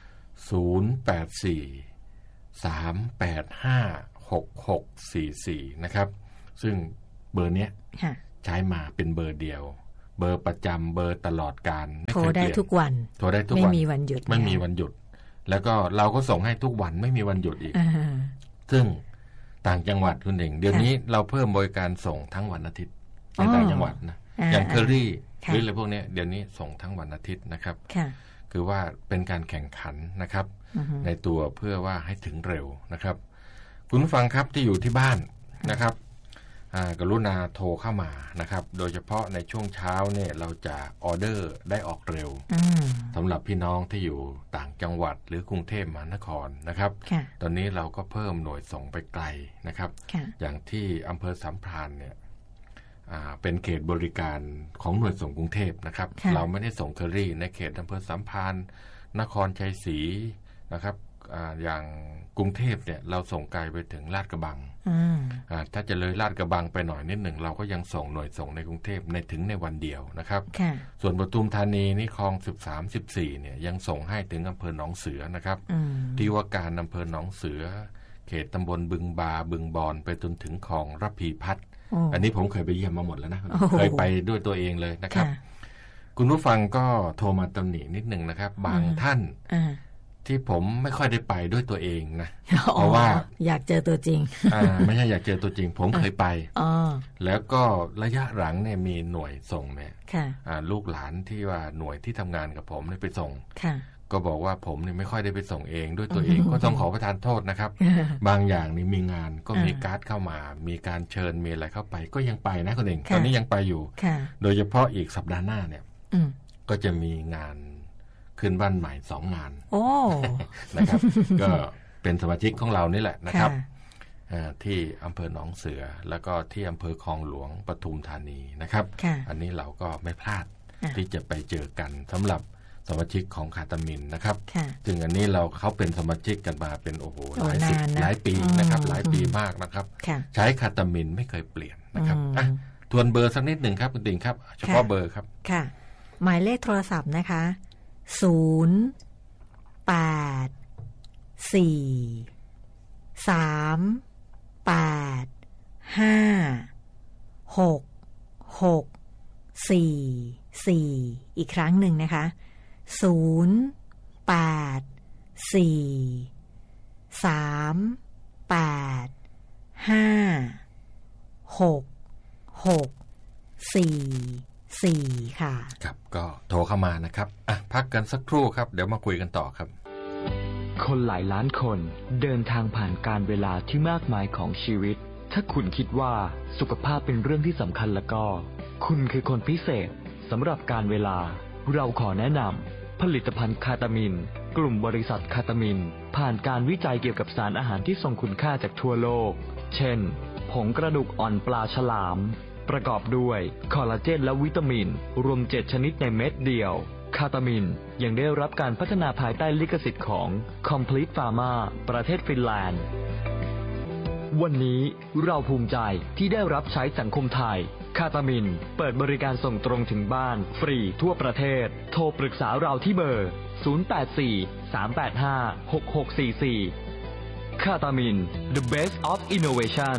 084-385-6644นะครับซึ่งเบอร์เนี้ยใช้มาเป็นเบอร์เดียวเบอร์ประจำเบอร์ตลอดการโทรได้ทุกวันโทรได้ทุกวันไม่มีวันหยุดไม่มีวันหยุดแล้วก็เราก็ส่งให้ทุกวันไม่มีวันหยุดอีกซึ่งต่างจังหวัดคุณเองเดี๋ยวนี้เราเพิ่มบริการส่งทั้งวันอาทิตย์ในต่างจังหวัดนะอย่างเคอรี่หรืออะไรพวกนี้เดี๋ยวนี้ส่งทั้งวันอาทิตย์นะครับคือว่าเป็นการแข่งขันนะครับในตัวเพื่อว่าให้ถึงเร็วนะครับคุณผู้ฟังครับที่อยู่ที่บ้านนะครับกรุณาโทรเข้ามานะครับโดยเฉพาะในช่วงเช้าเนี่ยเราจะออเดอร์ได้ออกเร็วสำหรับพี่น้องที่อยู่ต่างจังหวัดหรือกรุงเทพมหานครนะครับตอนนี้เราก็เพิ่มหน่วยส่งไปไกลนะครับอย่างที่อำเภอสามพรานเนี่ยเป็นเขตบริการของหน่วยส่งกรุงเทพนะครับเราไม่ได้ส่งเคอรี่ในเขตอำเภอสามพรานนครชัยศรีนะครับอย่างกรุงเทพเนี่ยเราส่งไกลไปถึงลาดกระบังถ้าจะเลยลาดกระบังไปหน่อยนิดหนึ่งเราก็ยังส่งหน่วยส่งในกรุงเทพในวันเดียวนะครับส่วนปทุมธานีนี่คลอง13-14เนี่ยยังส่งให้ถึงอำเภอหนองเสือนะครับที่ว่าการอำเภอหนองเสือเขตตำบลบึงบาบึงบอนไปจนถึงคลองระพีพัฒน์อันนี้ผมเคยไปเยี่ยมมาหมดแล้วนะเคยไปด้วยตัวเองเลยนะครับคุณผู้ฟังก็โทรมาตำหนินิดหนึ่งนะครับบางท่านที่ผมไม่ค่อยได้ไปด้วยตัวเองนะเพราะว่าอยากเจอตัวจริงไม่ใช่อยากเจอตัวจริงผมเคยไปแล้วก็ระยะหลังเนี่ยมีหน่วยส่งเนี่ยลูกหลานที่ว่าหน่วยที่ทำงานกับผมเนี่ยไปส่งก็บอกว่าผมเนี่ยไม่ค่อยได้ไปส่งเองด้วยตัวเองก็ต้องขอประทานโทษนะครับบางอย่างนี่มีงานก็มีการ์ดเข้ามามีการเชิญมีอะไรเข้าไปก็ยังไปนะคุณเองตอนนี้ยังไปอยู่โดยเฉพาะอีกสัปดาห์หน้าเนี่ยก็จะมีงานขึ้นบ้านใหม่2งานนะครับก็เป็นสมาชิกของเรานี่แหละนะครับที่อำเภอหนองเสือแล้วก็ที่อำเภอคลองหลวงปทุมธานีนะครับอันนี้เราก็ไม่พลาดที่จะไปเจอกันสำหรับสมาชิกของคาตามินนะครับซึ่งอันนี้เขาเป็นสมาชิกกันมาเป็นหลายปีนะครับหลายปีมากนะครับใช้คาตามินไม่เคยเปลี่ยนนะครับทวนเบอร์สักนิดหนึ่งครับคุณติ่งครับเฉพาะเบอร์ครับค่ะหมายเลขโทรศัพท์นะคะ084-385-6644อีกครั้งหนึ่งนะคะ084-385-6644 4ค่ะครับก็โทรเข้ามานะครับพักกันสักครู่ครับเดี๋ยวมาคุยกันต่อครับคนหลายล้านคนเดินทางผ่านการเวลาที่มากมายของชีวิตถ้าคุณคิดว่าสุขภาพเป็นเรื่องที่สำคัญแล้วก็คุณคือคนพิเศษสำหรับการเวลาเราขอแนะนำผลิตภัณฑ์คาตามินกลุ่มบริษัทคาตามินผ่านการวิจัยเกี่ยวกับสารอาหารที่ทรงคุณค่าจากทั่วโลกเช่นผงกระดูกอ่อนปลาฉลามประกอบด้วยคอลลาเจนและวิตามินรวม7ชนิดในเม็ดเดียวคาตามินยังได้รับการพัฒนาภายใต้ลิขสิทธิ์ของ Complete Pharma ประเทศฟินแลนด์วันนี้เราภูมิใจที่ได้รับใช้สังคมไทยคาตามินเปิดบริการส่งตรงถึงบ้านฟรีทั่วประเทศโทรปรึกษาเราที่เบอร์ 084-385-6644 คาตามิน The Best of Innovation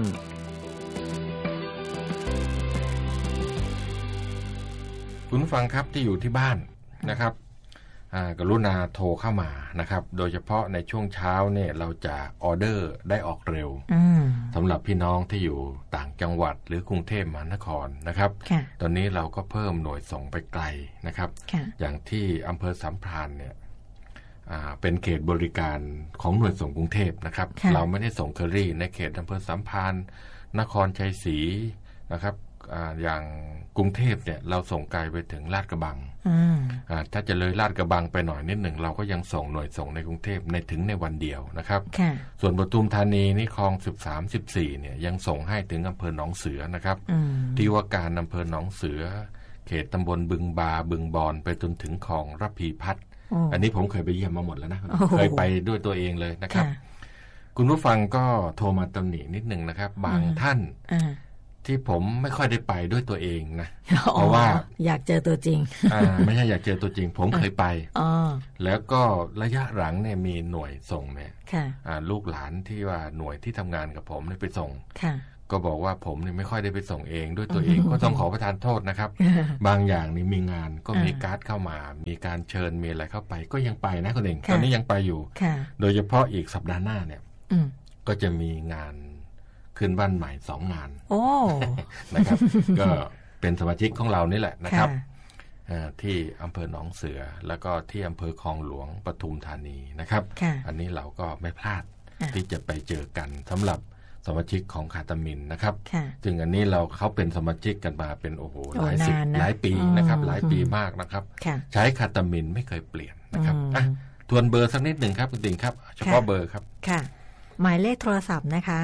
คุณฟังครับที่อยู่ที่บ้านนะครับกรุณาโทรเข้ามานะครับโดยเฉพาะในช่วงเช้าเนี่ยเราจะออเดอร์ได้ออกเร็วสำหรับพี่น้องที่อยู่ต่างจังหวัดหรือกรุงเทพมหานครนะครับตอนนี้เราก็เพิ่มหน่วยส่งไปไกลนะครับอย่างที่อำเภอสามพรานเนี่ยเป็นเขตบริการของหน่วยส่งกรุงเทพนะครับเราไม่ได้ส่งเคอรี่ในเขตอำเภอสามพรานนครชัยศรีนะครับอย่างกรุงเทพเนี่ยเราส่งไกลไปถึงลาดกระบังถ้าจะเลยลาดกระบังไปหน่อยนิดหนึ่งเราก็ยังส่งหน่วยส่งในกรุงเทพถึงในวันเดียวนะครับส่วนปทุมธานีนี่คลอง13-14เนี่ยยังส่งให้ถึงอำเภอหนองเสือนะครับที่ว่าการอำเภอหนองเสือเขตตำบลบึงบาบึงบอนไปจนถึงคลองระพีพัฒน์อันนี้ผมเคยไปเยี่ยมมาหมดแล้วนะเคยไปด้วยตัวเองเลยนะครับคุณผู้ฟังก็โทรมาตำหนินิดหนึ่งนะครับบางท่านที่ผมไม่ค่อยได้ไปด้วยตัวเองนะเพราะว่าอยากเจอตัวจริงไม่ใช่อยากเจอตัวจริงผมเคยไปแล้วก็ระยะหลังเนี่ยมีหน่วยส่งเนี่ยลูกหลานที่ว่าหน่วยที่ทำงานกับผมเนี่ยไปส่งก็บอกว่าผมเนี่ยไม่ค่อยได้ไปส่งเองด้วยตัวเองก็ต้องขอประทานโทษนะครับบางอย่างนี่มีงานก็มีการ์ดเข้ามามีการเชิญมีอะไรเข้าไปก็ยังไปนะคุณเองตอนนี้ยังไปอยู่โดยเฉพาะอีกสัปดาห์หน้าเนี่ยก็จะมีงานขึ้นบ้านใหม่2 งานนะครับก็เป็นสมาชิกของเรานี่แหละนะครับที่อำเภอหนองเสือแล้วก็ที่อำเภอคลองหลวงปทุมธานีนะครับอันนี้เราก็ไม่พลาดที่จะไปเจอกันสำหรับสมาชิกของคาตามินนะครับซึ่งอันนี้เขาเป็นสมาชิกกันมาเป็นหลายปีนะครับหลายปีมากนะครับใช้คาตามินไม่เคยเปลี่ยนนะครับทวนเบอร์สักนิดหนึ่งครับคุณติ๋งครับเฉพาะเบอร์ครับค่ะหมายเลขโทรศัพท์นะคะ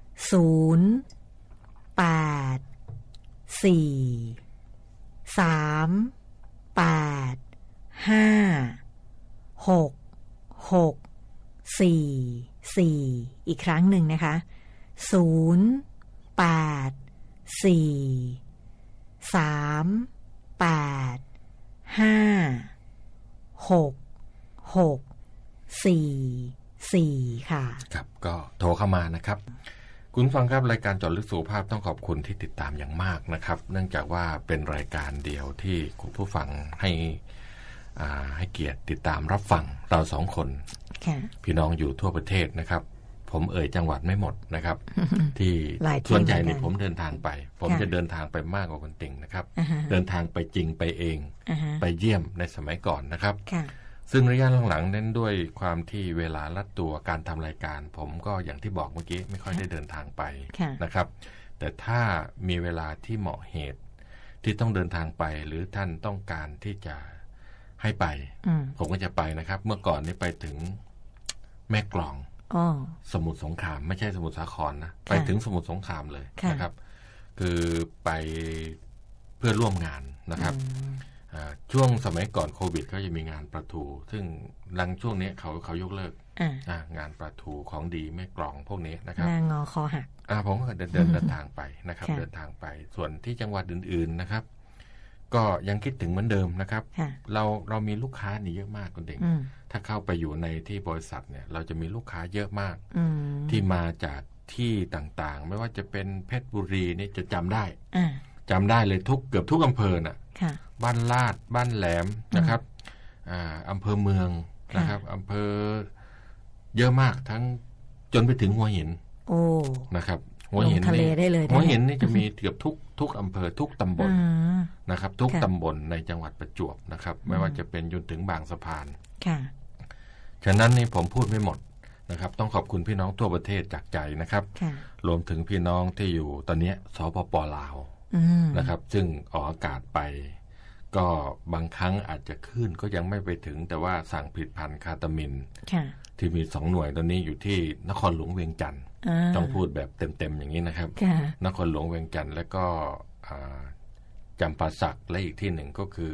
084-385-6644อีกครั้งหนึ่งนะคะ084-385-6644ค่ะครับก็โทรเข้ามานะครับคุณฟังครับรายการเจาะลึกสุขภาพต้องขอบคุณที่ติดตามอย่างมากนะครับเนื่องจากว่าเป็นรายการเดียวที่คุณผู้ฟังให้เกียรติติดตามรับฟังเรา2 คนพี่น้องอยู่ทั่วประเทศนะครับผมจังหวัดไม่หมดนะครับที่ส่วนใหญ่เนี่ยผมเดินทางไปผมจะเดินทางไปมากกว่าคนติ่งนะครับเดินทางไปจริงไปเองไปเยี่ยมในสมัยก่อนนะครับซึ่งระยะหลังๆนั้นด้วยความที่เวลาลัดตัวการทำรายการผมก็อย่างที่บอกเมื่อกี้ไม่ค่อยได้เดินทางไปนะครับแต่ถ้ามีเวลาที่เหมาะเหตุที่ต้องเดินทางไปหรือท่านต้องการที่จะให้ไปผมก็จะไปนะครับเมื่อก่อนนี่ไปถึงแม่กลองสมุทรสงครามไม่ใช่สมุทรสาครนะไปถึงสมุทรสงครามเลยนะครับคือไปเพื่อร่วมงานนะครับช่วงสมัยก่อนโควิดก็จะมีงานประทูซึ่งหลังช่วงนี้เขายกเลิกงานประทูของดีแม่กลองพวกนี้นะครับงอคอหักผมก็เดินทางไปนะครับเดินทางไปส่วนที่จังหวัดอื่นๆนะครับก็ยังคิดถึงเหมือนเดิมนะครับเรามีลูกค้านี่เยอะมากคุณเด็กถ้าเข้าไปอยู่ในที่บริษัทเนี่ยเราจะมีลูกค้าเยอะมากที่มาจากที่ต่างๆไม่ว่าจะเป็นเพชรบุรีนี่จะจำได้เลยเกือบทุกอำเภอน่ะบ้านลาดบ้านแหลมนะครับอำเภอเมืองนะครับอำเภอเยอะมากทั้งจนไปถึงหัวหินนะครับหัวหินทะเลได้เลยหัวหินนี่จะมีเกือบทุกอำเภอทุกตำบลนะครับทุกตำบลในจังหวัดประจวบนะครับไม่ว่าจะเป็นจนถึงบางสะพานฉะนั้นนี่ผมพูดไม่หมดนะครับต้องขอบคุณพี่น้องทั่วประเทศจากใจนะครับรวมถึงพี่น้องที่อยู่ตอนนี้สปป.ลาวนะครับซึ่งออกอากาศไปก็บางครั้งอาจจะขึ้นก็ยังไม่ไปถึงแต่ว่าสั่งผลิตภัณฑ์คาตามินที่มี2 หน่วยตอนนี้อยู่ที่นครหลวงเวียงจันทร์ต้องพูดแบบเต็มๆอย่างนี้นะครับนครหลวงเวียงจันทร์แล้วก็จำปาสักและอีกที่หนึ่งก็คือ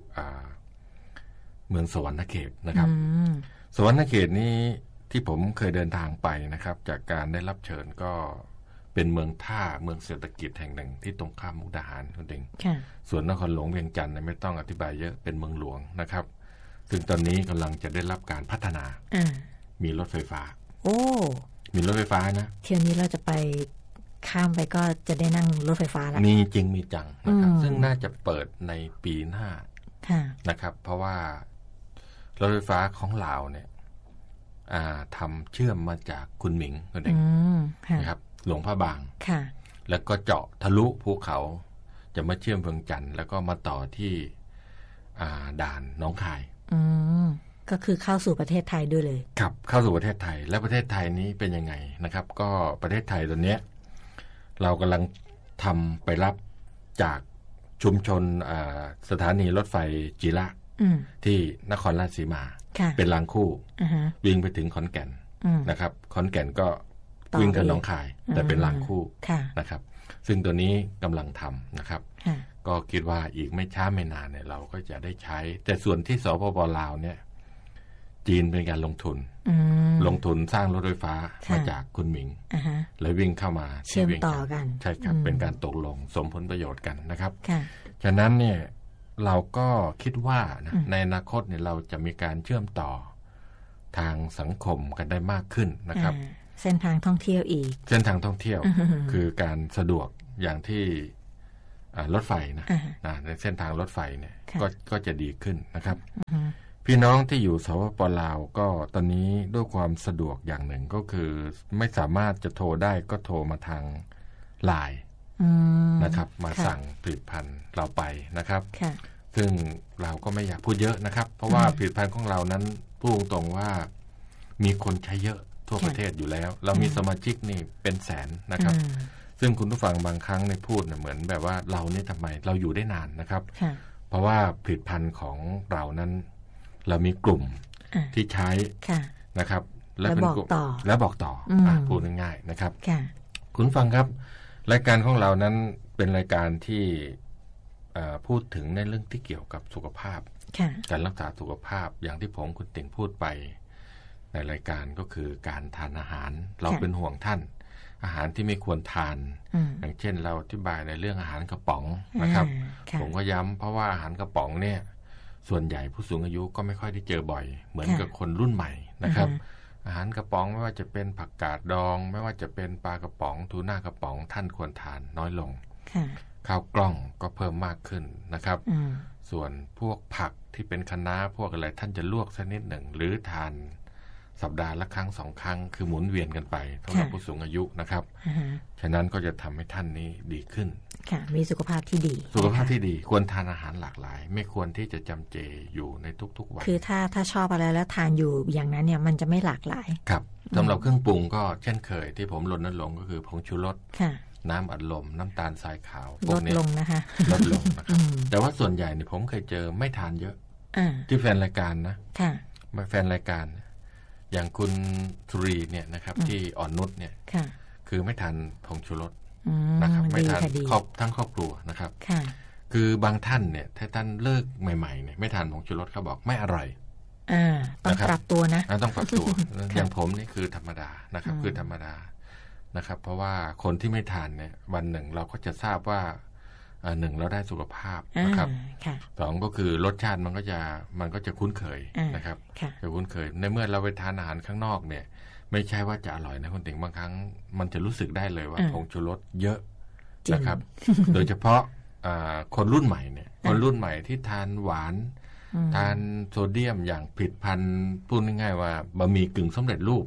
เมืองสวรรณเขตนะครับสวรรณเขตนี้ที่ผมเคยเดินทางไปนะครับจากการได้รับเชิญก็เป็นเมืองท่าเมืองเศรษฐกิจแห่งหนึ่งที่ตรงข้ามมุกดาหารนั่นเองส่วนนครหลวงเวียงจันทร์ไม่ต้องอธิบายเยอะเป็นเมืองหลวงนะครับซึ่งตอนนี้กำลังจะได้รับการพัฒนามีรถไฟฟ้ามีรถไฟฟ้านะเที่ยวนี้เราจะไปข้ามไปก็จะได้นั่งรถไฟฟ้าแล้วมีจริงมีจังนะครับซึ่งน่าจะเปิดในปีหน้านะครับเพราะว่ารถไฟฟ้าของลาวเนี่ยทำเชื่อมมาจากคุณหมิงนั่นเองนะครับหลวงพระบางแล้วก็เจาะทะลุภูเขาจะมาเชื่อมเวียงจันทร์แล้วก็มาต่อที่ด่านหนองคายก็คือเข้าสู่ประเทศไทยด้วยเลยครับเข้าสู่ประเทศไทยและประเทศไทยนี้เป็นยังไงนะครับก็ประเทศไทยตอนนี้เรากำลังทำไปรับจากชุมชนสถานีรถไฟจิระที่นครราชสีมาเป็นรางคู่วิ่งไปถึงขอนแก่นนะครับขอนแก่นก็วิ่งกับหนองคายแต่เป็นรางคู่นะครับซึ่งตัวนี้กำลังทำนะครับก็คิดว่าอีกไม่ช้าไม่นานเนี่ยเราก็จะได้ใช้แต่ส่วนที่สปป.ลาวเนี่ยจีนเป็นการลงทุนสร้างรถไฟฟ้ามาจากคุณหมิงแล้ววิ่งเข้ามาเชื่อมต่อกันใช่ครับเป็นการตกลงสมผลประโยชน์กันนะครับฉะนั้นเนี่ยเราก็คิดว่านะในอนาคตเนี่ยเราจะมีการเชื่อมต่อทางสังคมกันได้มากขึ้นนะครับเส้นทางท่องเที่ยวอีกเส้นทางท่องเที่ยวคือการสะดวกอย่างที่รถไฟนะในเส้นทางรถไฟเนี่ยก็จะดีขึ้นนะครับพี่น้องที่อยู่สปป.ลาวก็ตอนนี้ด้วยความสะดวกอย่างหนึ่งก็คือไม่สามารถจะโทรได้ก็โทรมาทางไลน์นะครับมาสั่งผลิตภัณฑ์เราไปนะครับซึ่งเราก็ไม่อยากพูดเยอะนะครับเพราะว่าผลิตภัณฑ์ของเรานั้นพูดตรงว่ามีคนใช้เยอะทั่วประเทศอยู่แล้วเรามีสมาชิกนี่เป็นแสนนะครับซึ่งคุณผู้ฟังบางครั้งในพูดเหมือนแบบว่าเรานี่ทำไมเราอยู่ได้นานนะครับเพราะว่าผลิตภัณฑ์ของเรานั้นเรามีกลุ่มที่ใช้นะครับและบอกต่อพูดง่ายๆนะครับคุณฟังครับรายการของเรานั้นเป็นรายการที่พูดถึงในเรื่องที่เกี่ยวกับสุขภาพการรักษาสุขภาพอย่างที่ผมคุณติ่งพูดไปในรายการก็คือการทานอาหารเราเป็นห่วงท่านอาหารที่ไม่ควรทานอย่างเช่นเราอธิบายในเรื่องอาหารกระป๋องนะครับผมก็ย้ำเพราะว่าอาหารกระป๋องเนี่ยส่วนใหญ่ผู้สูงอายุก็ไม่ค่อยได้เจอบ่อยเหมือนกับคนรุ่นใหม่นะครับอาหารกระป๋องไม่ว่าจะเป็นผักกาดดองไม่ว่าจะเป็นปลากระป๋องทูน่ากระป๋องท่านควรทานน้อยลงข้าวกล้องก็เพิ่มมากขึ้นนะครับส่วนพวกผักที่เป็นคะน้าพวกอะไรท่านจะลวกสักนิดหนึ่งหรือทานสัปดาห์ละครั้ง2 ครั้งคือหมุนเวียนกันไปสำหรับผู้สูงอายุนะครับฉะนั้นก็จะทำให้ท่านนี้ดีขึ้นมีสุขภาพที่ดีควรทานอาหารหลากหลายไม่ควรที่จะจำเจอยู่ในทุกๆวันคือถ้าชอบอะไรแล้วทานอยู่อย่างนั้นเนี่ยมันจะไม่หลากหลายครับสำหรับเครื่องปรุงก็เช่นเคยที่ผมรณรงค์ก็คือผงชูรสน้ำอัดลมน้ำตาลทรายขาวลดลงนะคะลดลงนะครับแต่ว่าส่วนใหญ่เนี่ยผมเคยเจอไม่ทานเยอะที่แฟนรายการนะแฟนรายการอย่างคุณสุรีเนี่ยนะครับที่อ่อนนุชเนี่ยคือไม่ทานผงชูรสนะครับไม่ทานทั้งครอบครัวนะครับคือบางท่านเนี่ยถ้าท่านเลิกใหม่ๆเนี่ยไม่ทานผงชูรสเขาบอกไม่อร่อยต้องปรับตัวนะต้องปรับตัวอย่างผมนี่คือธรรมดานะครับคือธรรมดานะครับเพราะว่าคนที่ไม่ทานเนี่ยวันหนึ่งเราก็จะทราบว่าหนึ่งเราได้สุขภาพนะครับสองก็คือรสชาติมันก็จะคุ้นเคยนะครับจะคุ้นเคยในเมื่อเราไปทานอาหารข้างนอกเนี่ยไม่ใช่ว่าจะอร่อยนะคุณติ๋งบางครั้งมันจะรู้สึกได้เลยว่าผงชูรสเยอะนะครับโดยเฉพาะคนรุ่นใหม่เนี่ยคนรุ่นใหม่ที่ทานหวานทานโซเดียมอย่างผิดพันธุ์พูดง่ายๆว่าบะหมี่กึ่งสำเร็จรูปเนี่ย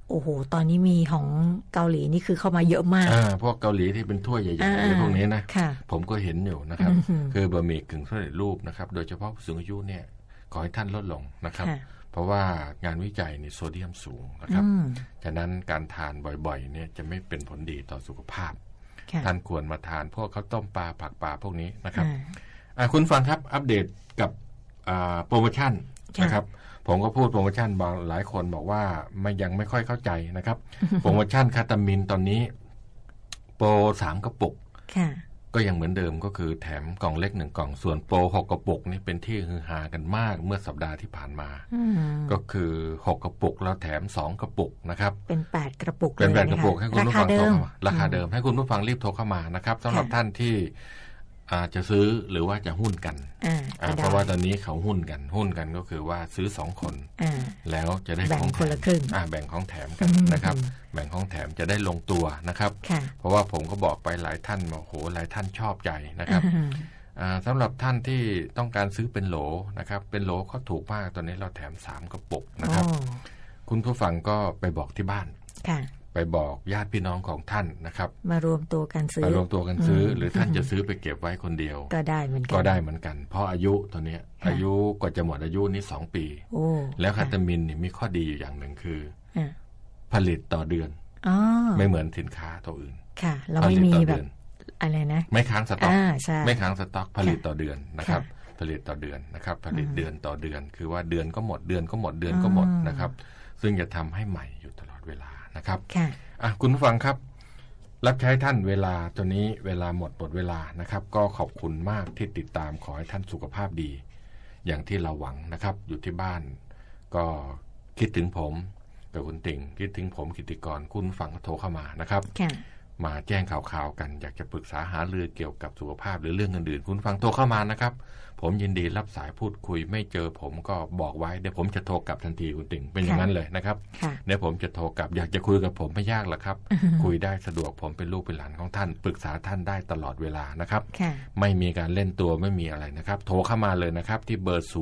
โอ้โหตอนนี้มีของเกาหลีนี่คือเข้ามาเยอะมากพวกเกาหลีที่เป็นถ้วยใหญ่ๆอะไรพวกนี้นะผมก็เห็นอยู่นะครับคือบะหมี่กึ่งสำเร็จรูปนะครับโดยเฉพาะผู้สูงอายุเนี่ยขอให้ท่านลดลงนะครับเพราะว่างานวิจัยนี่โซเดียมสูงนะครับฉะนั้นการทานบ่อยๆเนี่ยจะไม่เป็นผลดีต่อสุขภาพท่านควรมาทานพวกข้าวต้มปลาผักปลาพวกนี้นะครับคุณฟังครับอัปเดตกับโปรโมชั่นนะครับผมก็พูดโปรโมชั่นบางหลายคนบอกว่ายังไม่ค่อยเข้าใจนะครับ โปรโมชั่นคาตามินตอนนี้โปร3กระปุกก็ยังเหมือนเดิมก็คือแถมกล่องเล็ก1กล่องส่วนโปร6กระปุกนี่เป็นที่ฮือฮากันมากเมื่อสัปดาห์ที่ผ่านมาก็คือ6กระปุกแล้วแถม2กระปุกนะครับเป็น8กระปุกเป็น8กระปุกให้คุณผู้ฟังโทรเข้ามาราคาเดิมให้คุณผู้ฟังรีบโทรเข้ามานะครับสำหรับท่านที่จะซื้อหรือว่าจะหุ้นกันเพราะว่าตอนนี้เขาหุ้นกันก็คือว่าซื้อ2คนแล้วจะได้ของแถมแบ่งของแถมกันนะครับแบ่งของแถมจะได้ลงตัวนะครับเพราะว่าผมก็บอกไปหลายท่านโอ้โหหลายท่านชอบใจนะครับสำหรับท่านที่ต้องการซื้อเป็นโหลนะครับเป็นโหลเขาถูกมากตอนนี้เราแถม3กระปุกนะครับคุณผู้ฟังก็ไปบอกที่บ้านไปบอกญาติพี่น้องของท่านนะครับมารวมตัวกันซื้อหรือท่านจะซื้อไปเก็บไว้คนเดียวก็ได้เหมือนกันเพราะอายุตอนนี้อายุกว่าจะหมดอายุนี่2ปีแล้วคาตามินนี่มีข้อดีอยู่อย่างหนึ่งคือผลิตต่อเดือนไม่เหมือนสินค้าตัวอื่นค่ะเราไม่มีแบบอะไรนะไม่ค้างสต็อกไม่ค้างสต็อกผลิตต่อเดือนนะครับผลิตต่อเดือนนะครับผลิตเดือนต่อเดือนคือว่าเดือนก็หมดนะครับซึ่งจะทำให้ใหม่อยู่ตลอดเวลานะครับคุณผู้ฟังครับรับใช้ท่านเวลาตัวนี้เวลาหมดเวลานะครับก็ขอบคุณมากที่ติดตามขอให้ท่านสุขภาพดีอย่างที่เราหวังนะครับอยู่ที่บ้านก็คิดถึงผมกับคุณติ่งคิดถึงผมกิติกรคุณฟังก็โทรเข้ามานะครับมาแจ้งข่าวกันอยากจะปรึกษาหารือเกี่ยวกับสุขภาพหรือเรื่องอื่นๆคุณฟังโทรเข้ามานะครับผมยินดีรับสายพูดคุยไม่เจอผมก็บอกไว้เดี๋ยวผมจะโทรกลับทันทีคุณติ่งเป็นอย่างนั้นเลยนะครับเดี๋ยวผมจะโทรกลับอยากจะคุยกับผมไม่ยากหรอกครับคุยได้สะดวกผมเป็นลูกเป็นหลานของท่านปรึกษาท่านได้ตลอดเวลานะครับไม่มีการเล่นตัวไม่มีอะไรนะครับโทรเข้ามาเลยนะครับที่เบอร์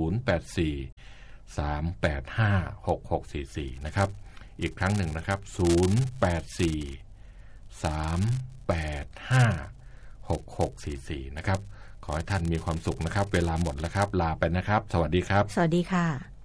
084-385-6644นะครับอีกครั้งหนึ่งนะครับ084-385-6644นะครับขอให้ท่านมีความสุขนะครับเวลาหมดแล้วครับลาไปนะครับสวัสดีครับสวัสดีค่ะ